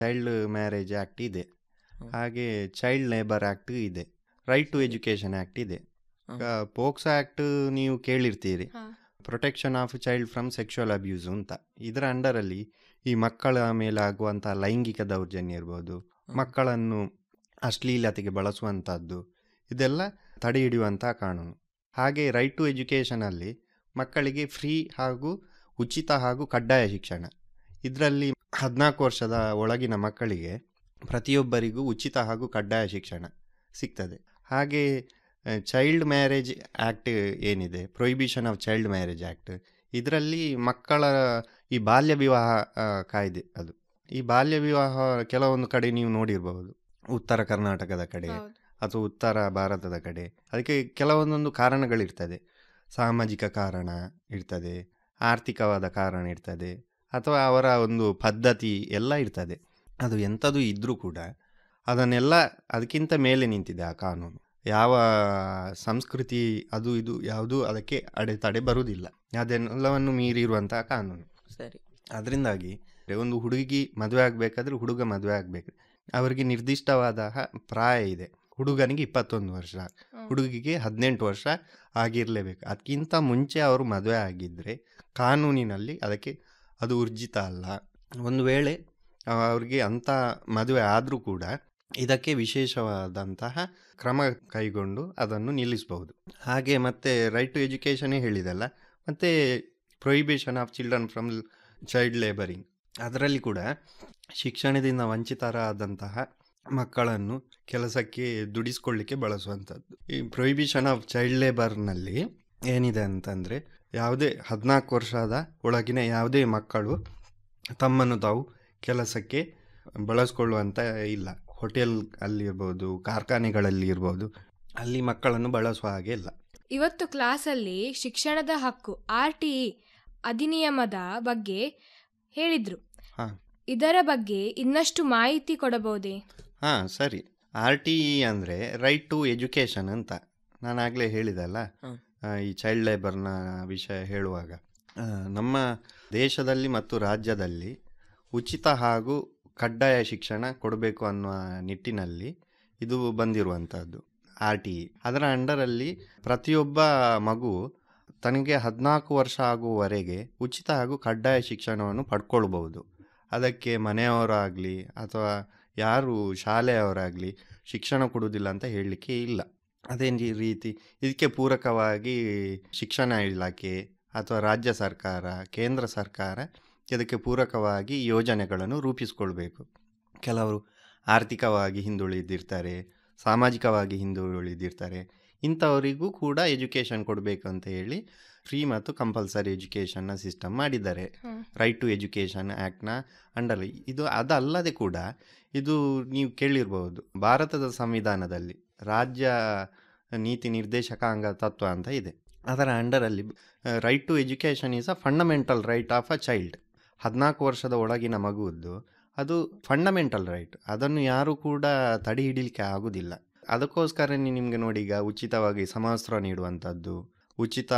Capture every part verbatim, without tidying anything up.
Child marriage act ಇದೆ, ಹ್ಮ್. ಹಾಗೆ child labour act ಇದೆ, ರೈಟ್ ಟು ಸರಿ. ಎಜುಕೇಷನ್ ಆ್ಯಕ್ಟ್ ಇದೆ. ಹ್ಮ್. ಪೋಕ್ಸೋ ಆ್ಯಕ್ಟ್ ನೀವು ಕೇಳಿರ್ತೀರಿ, ಹಾ. Protection of child from sexual abuse ಅಂತ. ಇದರ ಅಂಡರಲ್ಲಿ ಈ ಮಕ್ಕಳ ಮೇಲೆ ಆಗುವಂಥ ಲೈಂಗಿಕ ದೌರ್ಜನ್ಯ ಇರ್ಬೋದು, ಹ್ಮ್. ಮಕ್ಕಳನ್ನು ಅಶ್ಲೀಲತೆಗೆ ಬಳಸುವಂಥದ್ದು, ಇದೆಲ್ಲ ತಡೆ ಹಿಡಿಯುವಂಥ ಕಾನೂನು. ಹಾಗೆ ರೈಟ್ ಟು ಎಜುಕೇಷನಲ್ಲಿ ಮಕ್ಕಳಿಗೆ ಫ್ರೀ ಹಾಗೂ ಉಚಿತ ಹಾಗೂ ಕಡ್ಡಾಯ ಶಿಕ್ಷಣ. ಇದರಲ್ಲಿ ಹದಿನಾಲ್ಕು ವರ್ಷದ ಒಳಗಿನ ಮಕ್ಕಳಿಗೆ ಪ್ರತಿಯೊಬ್ಬರಿಗೂ ಉಚಿತ ಹಾಗೂ ಕಡ್ಡಾಯ ಶಿಕ್ಷಣ ಸಿಗ್ತದೆ. ಹಾಗೆ ಚೈಲ್ಡ್ ಮ್ಯಾರೇಜ್ ಆ್ಯಕ್ಟ್ ಏನಿದೆ, prohibition of child marriage act, ಇದರಲ್ಲಿ ಮಕ್ಕಳ ಈ ಬಾಲ್ಯ ವಿವಾಹ ಆ, ಕಾಯ್ದೆ ಅದು. ಈ ಬಾಲ್ಯ ವಿವಾಹ ಕೆಲವೊಂದು ಕಡೆ ನೀವು ನೋಡಿರಬಹುದು, ಉತ್ತರ ಕರ್ನಾಟಕದ ಕಡೆ ಹೌದು. ಅಥವಾ ಉತ್ತರ ಭಾರತದ ಕಡೆ. ಅದಕ್ಕೆ ಕೆಲವೊಂದೊಂದು ಕಾರಣಗಳಿರ್ತದೆ, ಸಾಮಾಜಿಕ ಕಾರಣ ಇರ್ತದೆ, ಆರ್ಥಿಕವಾದ ಕಾರಣ ಇರ್ತದೆ, ಅಥವಾ ಅವರ ಒಂದು ಪದ್ಧತಿ ಎಲ್ಲ ಇರ್ತದೆ. ಅದು ಎಂಥದ್ದು ಇದ್ದರೂ ಕೂಡ ಅದನ್ನೆಲ್ಲ ಅದಕ್ಕಿಂತ ಮೇಲೆ ನಿಂತಿದೆ ಆ ಕಾನೂನು. ಯಾವ ಸಂಸ್ಕೃತಿ ಅದು ಇದು ಯಾವುದೂ ಅದಕ್ಕೆ ಅಡೆತಡೆ ಬರುವುದಿಲ್ಲ, ಅದೆಲ್ಲವನ್ನು ಮೀರಿರುವಂತಹ ಕಾನೂನು. ಸರಿ. ಅದರಿಂದಾಗಿ ಒಂದು ಹುಡುಗಿ ಮದುವೆ ಆಗಬೇಕಾದ್ರೆ ಹುಡುಗ ಮದುವೆ ಆಗಬೇಕು, ಅವರಿಗೆ ನಿರ್ದಿಷ್ಟವಾದ ಪ್ರಾಯ ಇದೆ. ಹುಡುಗನಿಗೆ ಇಪ್ಪತ್ತೊಂದು ವರ್ಷ, ಹ್ಮ್. ಹುಡುಗಿಗೆ ಹದಿನೆಂಟು ವರ್ಷ ಆಗಿರಲೇಬೇಕು. ಅದಕ್ಕಿಂತ ಮುಂಚೆ ಅವರು ಮದುವೆ ಆಗಿದ್ದರೆ ಕಾನೂನಿನಲ್ಲಿ ಅದಕ್ಕೆ ಅದು ಊರ್ಜಿತ ಅಲ್ಲ. ಒಂದು ವೇಳೆ ಅವ್ರಿಗೆ ಅಂಥ ಮದುವೆ ಆದರೂ ಕೂಡ ಇದಕ್ಕೆ ವಿಶೇಷವಾದಂತಹ ಕ್ರಮ ಕೈಗೊಂಡು ಅದನ್ನು ನಿಲ್ಲಿಸಬಹುದು. ಹಾಗೆ ಮತ್ತೆ ರೈಟ್ ಟು ಎಜುಕೇಷನ್ನೇ ಹೇಳಿದಲ್ಲ, ಮತ್ತು prohibition of children from child ಲೇಬರಿಂಗ್, ಅದರಲ್ಲಿ ಕೂಡ ಶಿಕ್ಷಣದಿಂದ ವಂಚಿತರಾದಂತಹ ಮಕ್ಕಳನ್ನು ಕೆಲಸಕ್ಕೆ ದುಡಿಸ್ಕೊಳ್ಳಿಕ್ಕೆ ಬಳಸುವಂಥದ್ದು. ಈ ಪ್ರೊಹಿಬಿಷನ್ ಆಫ್ ಚೈಲ್ಡ್ ಲೇಬರ್ನಲ್ಲಿ ಏನಿದೆ ಅಂತಂದರೆ, ಯಾವುದೇ ಹದಿನಾಲ್ಕು ವರ್ಷದ ಒಳಗಿನ ಯಾವುದೇ ಮಕ್ಕಳು ತಮ್ಮನ್ನು ತಾವು ಕೆಲಸಕ್ಕೆ ಬಳಸ್ಕೊಳ್ಳುವಂಥ ಇಲ್ಲ. ಹೋಟೆಲ್ ಅಲ್ಲಿ ಇರ್ಬೋದು, ಕಾರ್ಖಾನೆಗಳಲ್ಲಿ ಇರ್ಬೋದು, ಅಲ್ಲಿ ಮಕ್ಕಳನ್ನು ಬಳಸುವ ಹಾಗೆ ಇಲ್ಲ. ಇವತ್ತು ಕ್ಲಾಸಲ್ಲಿ ಶಿಕ್ಷಣದ ಹಕ್ಕು ಆರ್ ಟಿ ಇ ಅಧಿನಿಯಮದ ಬಗ್ಗೆ ಹೇಳಿದ್ರು. ಹಾಂ ಇದರ ಬಗ್ಗೆ ಇನ್ನಷ್ಟು ಮಾಹಿತಿ ಕೊಡಬಹುದೇ? ಹಾಂ ಸರಿ. ಆರ್ ಟಿ ಇ ಅಂದರೆ ರೈಟ್ ಟು ಎಜುಕೇಷನ್ ಅಂತ ನಾನು ಆಗಲೇ ಹೇಳಿದಲ್ಲ. ಹ್ಮ್. ಆ, ಈ ಚೈಲ್ಡ್ ಲೇಬರ್ನ ವಿಷಯ ಹೇಳುವಾಗ ಆ, ನಮ್ಮ ದೇಶದಲ್ಲಿ ಮತ್ತು ರಾಜ್ಯದಲ್ಲಿ ಉಚಿತ ಹಾಗೂ ಕಡ್ಡಾಯ ಶಿಕ್ಷಣ ಕೊಡಬೇಕು ಅನ್ನುವ ನಿಟ್ಟಿನಲ್ಲಿ ಇದು ಬಂದಿರುವಂಥದ್ದು ಆರ್ ಟಿ ಇ. ಅದರ ಅಂಡರಲ್ಲಿ ಪ್ರತಿಯೊಬ್ಬ ಮಗು ತನಗೆ ಹದಿನಾಲ್ಕು ವರ್ಷ ಆಗುವವರೆಗೆ ಉಚಿತ ಹಾಗೂ ಕಡ್ಡಾಯ ಶಿಕ್ಷಣವನ್ನು ಪಡ್ಕೊಳ್ಬಹುದು. ಅದಕ್ಕೆ ಮನೆಯವರಾಗಲಿ ಅಥವಾ ಯಾರು ಶಾಲೆಯವರಾಗಲಿ ಶಿಕ್ಷಣ ಕೊಡುವುದಿಲ್ಲ ಅಂತ ಹೇಳಲಿಕ್ಕೆ ಇಲ್ಲ. ಅದೇ ರೀತಿ ಇದಕ್ಕೆ ಪೂರಕವಾಗಿ ಶಿಕ್ಷಣ ಇಲಾಖೆ ಅಥವಾ ರಾಜ್ಯ ಸರ್ಕಾರ, ಕೇಂದ್ರ ಸರ್ಕಾರ ಇದಕ್ಕೆ ಪೂರಕವಾಗಿ ಯೋಜನೆಗಳನ್ನು ರೂಪಿಸಿಕೊಳ್ಬೇಕು. ಕೆಲವರು ಆರ್ಥಿಕವಾಗಿ ಹಿಂದುಳಿದಿರ್ತಾರೆ, ಸಾಮಾಜಿಕವಾಗಿ ಹಿಂದುಳಿದಿರ್ತಾರೆ, ಇಂಥವರಿಗೂ ಕೂಡ ಎಜುಕೇಷನ್ ಕೊಡಬೇಕು ಅಂತ ಹೇಳಿ ಫ್ರೀ ಮತ್ತು ಕಂಪಲ್ಸರಿ ಎಜುಕೇಷನ್ನ ಸಿಸ್ಟಮ್ ಮಾಡಿದ್ದಾರೆ ಹ್ಮ್. Right to education ಆ್ಯಕ್ಟ್ನ under. ಇದು ಅದಲ್ಲದೆ ಕೂಡ ಇದು ನೀವು ಕೇಳಿರ್ಬೋದು, ಭಾರತದ ಸಂವಿಧಾನದಲ್ಲಿ ರಾಜ್ಯ ನೀತಿ ನಿರ್ದೇಶಕಾಂಗ ತತ್ವ ಅಂತ ಇದೆ. ಅದರ ಅಂಡರಲ್ಲಿ right to education is a fundamental right of a child. ಹದಿನಾಲ್ಕು ವರ್ಷದ ಒಳಗಿನ ಮಗುವದ್ದು ಅದು ಫಂಡಮೆಂಟಲ್ ರೈಟ್, ಅದನ್ನು ಯಾರೂ ಕೂಡ ತಡೆ ಹಿಡಿಲಿಕ್ಕೆ ಆಗೋದಿಲ್ಲ. ಅದಕ್ಕೋಸ್ಕರನೇ ನಿಮಗೆ ನೋಡಿ, ಈಗ ಉಚಿತವಾಗಿ ಸಮವಸ್ತ್ರ ನೀಡುವಂಥದ್ದು, ಉಚಿತ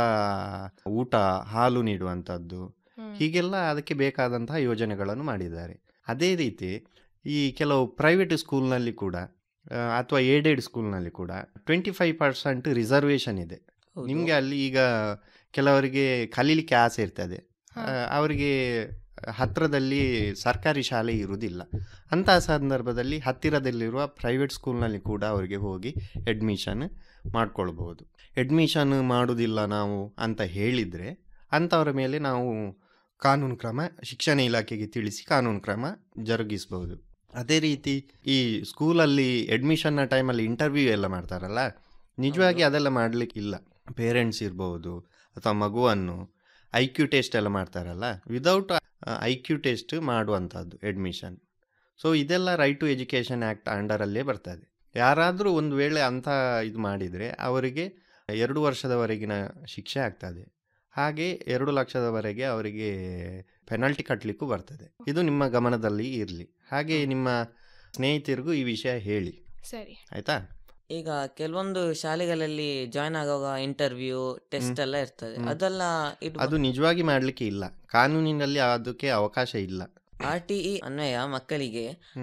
ಊಟ ಹಾಲು ನೀಡುವಂಥದ್ದು, ಹ್ಮ್. ಹೀಗೆಲ್ಲ ಅದಕ್ಕೆ ಬೇಕಾದಂತಹ ಯೋಜನೆಗಳನ್ನು ಮಾಡಿದ್ದಾರೆ. ಅದೇ ರೀತಿ ಈ ಕೆಲವು ಪ್ರೈವೇಟ್ ಸ್ಕೂಲ್ನಲ್ಲಿ ಕೂಡ ಆ, ಅಥವಾ ಏಡೆಡ್ ಸ್ಕೂಲ್ನಲ್ಲಿ ಕೂಡ ಟ್ವೆಂಟಿ ಫೈವ್ ಪರ್ಸೆಂಟ್ ರಿಸರ್ವೇಷನ್ ಇದೆ. ಹೌದು. ನಿಮಗೆ ಅಲ್ಲಿ ಈಗ ಕೆಲವರಿಗೆ ಕಲೀಲಿಕ್ಕೆ ಆಸೆ ಇರ್ತದೆ, ಹಾ. ಆ, ಅವರಿಗೆ ಹತ್ತಿರದಲ್ಲಿ ಸರ್ಕಾರಿ ಶಾಲೆ ಇರುವುದಿಲ್ಲ. ಅಂತಹ ಸಂದರ್ಭದಲ್ಲಿ ಹತ್ತಿರದಲ್ಲಿರುವ ಪ್ರೈವೇಟ್ ಸ್ಕೂಲ್ನಲ್ಲಿ ಕೂಡ ಅವರಿಗೆ ಹೋಗಿ ಅಡ್ಮಿಷನ್ ಮಾಡ್ಕೊಳ್ಬೋದು. ಅಡ್ಮಿಷನ್ ಮಾಡೋದಿಲ್ಲ ನಾವು ಅಂತ ಹೇಳಿದರೆ ಅಂಥವರ ಮೇಲೆ ನಾವು ಕಾನೂನು ಕ್ರಮ ಶಿಕ್ಷಣ ಇಲಾಖೆಗೆ ತಿಳಿಸಿ ಕಾನೂನು ಕ್ರಮ ಜರುಗಿಸ್ಬೋದು. ಅದೇ ರೀತಿ ಈ ಸ್ಕೂಲಲ್ಲಿ ಅಡ್ಮಿಷನ್ನ ಟೈಮಲ್ಲಿ ಇಂಟರ್ವ್ಯೂ ಎಲ್ಲ ಮಾಡ್ತಾರಲ್ಲ, ನಿಜವಾಗಿ ಅದೆಲ್ಲ ಮಾಡಲಿಕ್ಕಿಲ್ಲ. ಪೇರೆಂಟ್ಸ್ ಇರ್ಬೋದು ಅಥವಾ ಮಗುವನ್ನು ಐ ಕ್ಯೂ ಟೆಸ್ಟ್ ಎಲ್ಲ ಮಾಡ್ತಾರಲ್ಲ, ವಿದೌಟ್ ಐ ಕ್ಯೂ ಟೆಸ್ಟ್ ಮಾಡುವಂಥದ್ದು ಅಡ್ಮಿಷನ್. ಸೊ ಇದೆಲ್ಲ ರೈಟ್ ಟು ಎಜುಕೇಷನ್ ಆ್ಯಕ್ಟ್ ಅಂಡರಲ್ಲೇ ಬರ್ತದೆ. ಯಾರಾದರೂ ಒಂದು ವೇಳೆ ಅಂಥ ಇದು ಮಾಡಿದರೆ ಅವರಿಗೆ ಎರಡು ವರ್ಷದವರೆಗಿನ ಶಿಕ್ಷೆ ಆಗ್ತದೆ. ಹಾಗೆ ಎರಡು ಲಕ್ಷದವರೆಗೆ ಅವರಿಗೆ ಪೆನಾಲ್ಟಿ ಕಟ್ಟಲಿಕ್ಕೂ ಬರ್ತದೆ. ಇದು ನಿಮ್ಮ ಗಮನದಲ್ಲಿ ಇರಲಿ. ಹಾಗೆ ನಿಮ್ಮ ಸ್ನೇಹಿತರಿಗೂ ಈ ವಿಷಯ ಹೇಳಿ, ಸರಿ. ಆಯಿತಾ? ಈಗ ಕೆಲವೊಂದು ಶಾಲೆಗಳಲ್ಲಿ ಜಾಯ್ನ್ ಆಗುವಾಗ ಇಂಟರ್ವ್ಯೂ ಟೆಸ್ಟ್ ಎಲ್ಲ ಇರ್ತದೆ, ಹ್ಮ್. ಅದೆಲ್ಲ ಇಡ್ ಅದು ನಿಜವಾಗಿ ಮಾಡಲಿಕ್ಕೆ ಇಲ್ಲ, ಕಾನೂನಿನಲ್ಲಿ ಅದಕ್ಕೆ ಅವಕಾಶ ಇಲ್ಲ. ಆರ್ ಟಿ ಇ ಅನ್ವಯ ಮಕ್ಕಳಿಗೆ